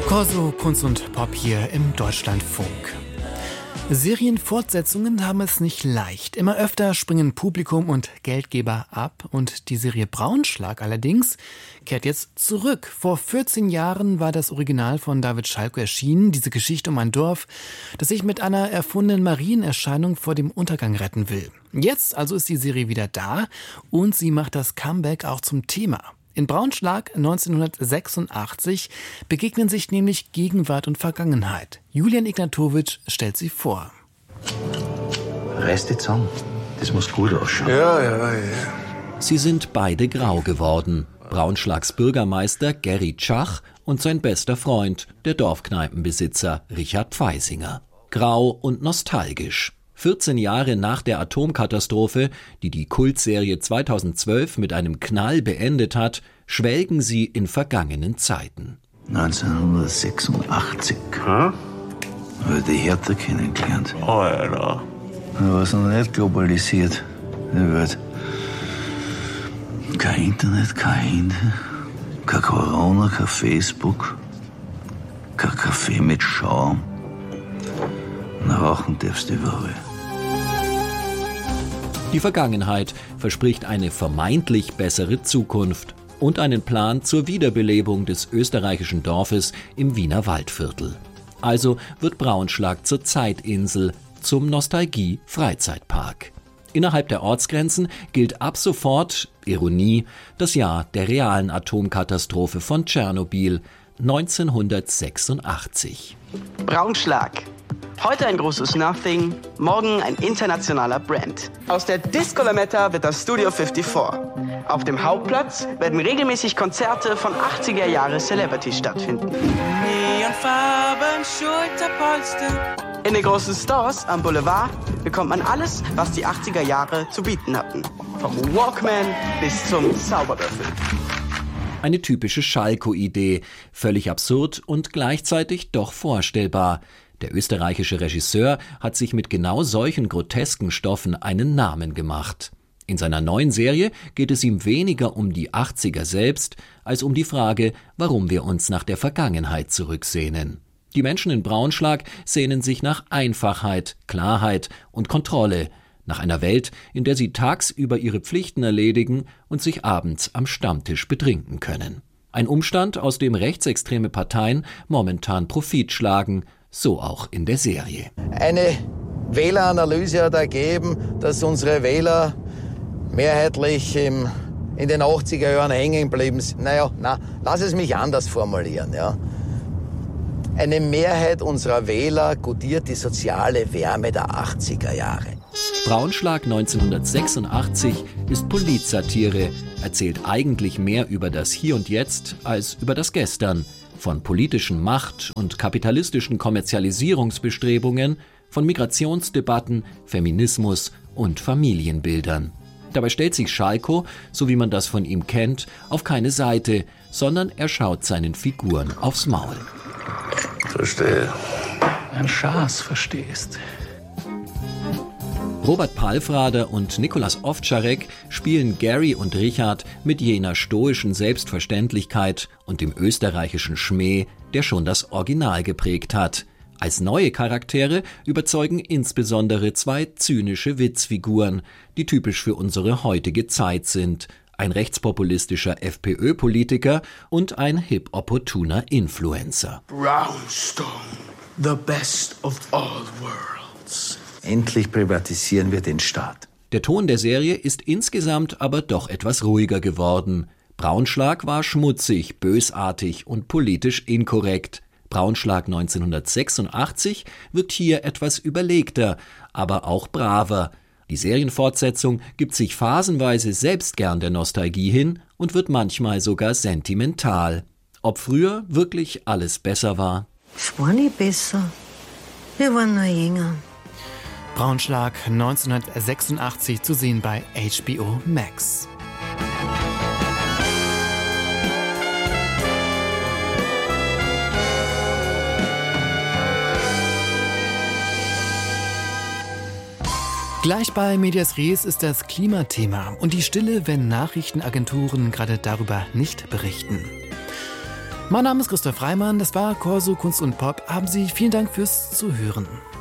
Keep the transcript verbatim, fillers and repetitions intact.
Corso, Kunst und Pop hier im Deutschlandfunk. Serienfortsetzungen haben es nicht leicht. Immer öfter springen Publikum und Geldgeber ab. Und die Serie Braunschlag allerdings kehrt jetzt zurück. Vor vierzehn Jahren war das Original von David Schalko erschienen. Diese Geschichte um ein Dorf, das sich mit einer erfundenen Marienerscheinung vor dem Untergang retten will. Jetzt also ist die Serie wieder da und sie macht das Comeback auch zum Thema. In Braunschlag neunzehnhundertsechsundachtzig begegnen sich nämlich Gegenwart und Vergangenheit. Julian Ignatowitsch stellt sie vor. Reiß die zusammen. Das muss gut ausschauen. Ja, ja, ja. Sie sind beide grau geworden. Braunschlags Bürgermeister Gerry Tschach und sein bester Freund, der Dorfkneipenbesitzer Richard Pfeisinger. Grau und nostalgisch. vierzehn Jahre nach der Atomkatastrophe, die die Kultserie zweitausendzwölf mit einem Knall beendet hat, schwelgen sie in vergangenen Zeiten. neunzehnhundertsechsundachtzig hm? habe ich die Hertha kennengelernt. Oh, Alter. Da war es noch nicht globalisiert, die Welt. Kein Internet, kein Handy, kein Corona, kein Facebook, kein Kaffee mit Schaum. Rauchen darfst du überall. Die Vergangenheit verspricht eine vermeintlich bessere Zukunft und einen Plan zur Wiederbelebung des österreichischen Dorfes im Wiener Waldviertel. Also wird Braunschlag zur Zeitinsel, zum Nostalgie-Freizeitpark. Innerhalb der Ortsgrenzen gilt ab sofort, Ironie, das Jahr der realen Atomkatastrophe von Tschernobyl, neunzehnhundertsechsundachtzig. Braunschlag. Heute ein großes Nothing, morgen ein internationaler Brand. Aus der Disco Lametta wird das Studio vierundfünfzig. Auf dem Hauptplatz werden regelmäßig Konzerte von achtziger Jahre Celebrities stattfinden. Neonfarben, Schulterpolster. In den großen Stores am Boulevard bekommt man alles, was die achtziger Jahre zu bieten hatten. Vom Walkman bis zum Zauberwürfel. Eine typische Schalko-Idee, völlig absurd und gleichzeitig doch vorstellbar. Der österreichische Regisseur hat sich mit genau solchen grotesken Stoffen einen Namen gemacht. In seiner neuen Serie geht es ihm weniger um die achtziger selbst, als um die Frage, warum wir uns nach der Vergangenheit zurücksehnen. Die Menschen in Braunschlag sehnen sich nach Einfachheit, Klarheit und Kontrolle, nach einer Welt, in der sie tagsüber ihre Pflichten erledigen und sich abends am Stammtisch betrinken können. Ein Umstand, aus dem rechtsextreme Parteien momentan Profit schlagen, so auch in der Serie. Eine Wähleranalyse hat ergeben, dass unsere Wähler mehrheitlich im, in den achtziger Jahren hängen geblieben sind. Naja, na, lass es mich anders formulieren. Ja. Eine Mehrheit unserer Wähler gutiert die soziale Wärme der achtziger Jahre. Braunschlag neunzehnhundertsechsundachtzig ist Politsatire, erzählt eigentlich mehr über das Hier und Jetzt als über das Gestern. Von politischen Macht- und kapitalistischen Kommerzialisierungsbestrebungen, von Migrationsdebatten, Feminismus und Familienbildern. Dabei stellt sich Schalko, so wie man das von ihm kennt, auf keine Seite, sondern er schaut seinen Figuren aufs Maul. Verstehe. Ein Schaß verstehst. Robert Palfrader und Nicolas Ovtcharek spielen Gerry und Richard mit jener stoischen Selbstverständlichkeit und dem österreichischen Schmäh, der schon das Original geprägt hat. Als neue Charaktere überzeugen insbesondere zwei zynische Witzfiguren, die typisch für unsere heutige Zeit sind. Ein rechtspopulistischer FPÖ-Politiker und ein hip-opportuner Influencer. Brownstone, the best of all worlds. Endlich privatisieren wir den Staat. Der Ton der Serie ist insgesamt aber doch etwas ruhiger geworden. Braunschlag war schmutzig, bösartig und politisch inkorrekt. Braunschlag neunzehnhundertsechsundachtzig wird hier etwas überlegter, aber auch braver. Die Serienfortsetzung gibt sich phasenweise selbst gern der Nostalgie hin und wird manchmal sogar sentimental. Ob früher wirklich alles besser war? Es war nie besser. Wir waren nur jünger. Braunschlag neunzehnhundertsechsundachtzig zu sehen bei H B O Max. Gleich bei Medias Res ist das Klimathema und die Stille, wenn Nachrichtenagenturen gerade darüber nicht berichten. Mein Name ist Christoph Reimann, das war Corso Kunst und Pop. Haben Sie vielen Dank fürs Zuhören.